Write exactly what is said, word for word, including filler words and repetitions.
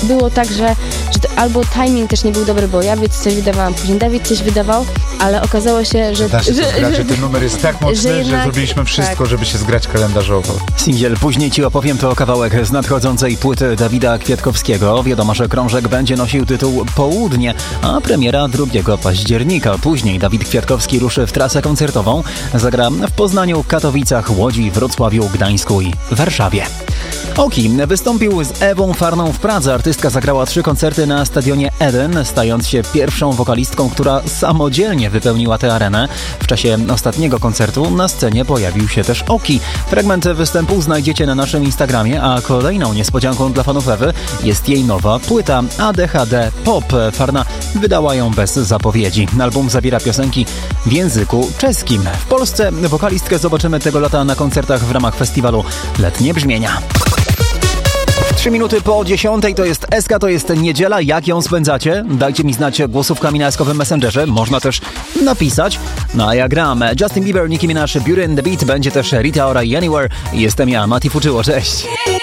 było tak, że, że to albo timing też nie był dobry, bo ja coś wydawałam, później Dawid coś wydawał, ale okazało się, że... Da się że, to zgrać, że, że ten numer jest tak mocny, że, jednak, że zrobiliśmy wszystko, tak. żeby się zgrać kalendarzowo. Singiel Później ci opowiem to kawałek z nadchodzącej płyty Dawida Kwiatkowskiego. Wiadomo, że krążek będzie nosił tytuł Południe, a premiera drugiego października. Później Dawid Kwiatkowski ruszy w trasę koncertową. Zagra w Poznaniu, Katowicach, Łodzi, Wrocławiu, Gdańsku i Warszawie. Oki wystąpił z Ewą Farną w Pradze. Artystka zagrała trzy koncerty na stadionie Eden, stając się pierwszą wokalistką, która samodzielnie wypełniła tę arenę. W czasie ostatniego koncertu na scenie pojawił się też Oki. Fragment występu znajdziecie na naszym Instagramie, a kolejną niespodzianką dla fanów Ewy jest jej nowa płyta A D H D Pop. Farna wydała ją bez zapowiedzi. Album zawiera piosenki w języku czeskim. W Polsce wokalistkę zobaczymy tego lata na koncertach w ramach festiwalu Letnie Brzmienia. Trzy minuty po dziesiątej to jest S K, to jest niedziela. Jak ją spędzacie? Dajcie mi znać głosówkami na eskowym Messengerze. Można też napisać. No a ja gram. Justin Bieber, Nicki Minaj, Beauty and the Beat. Będzie też Rita Ora i Anywhere. Jestem ja, Mati Fuczyło. Cześć.